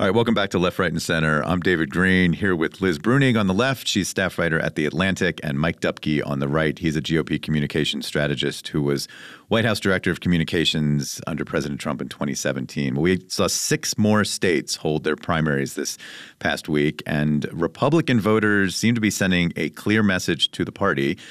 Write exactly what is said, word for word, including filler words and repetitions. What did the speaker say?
All right, welcome back to Left, Right, and Center. I'm David Greene here with Liz Bruenig on the left. She's staff writer at The Atlantic, and Mike Dupke on the right. He's a G O P communications strategist who was White House Director of Communications under President Trump in twenty seventeen. We saw six more states hold their primaries this past week, and Republican voters seem to be sending a clear message to the party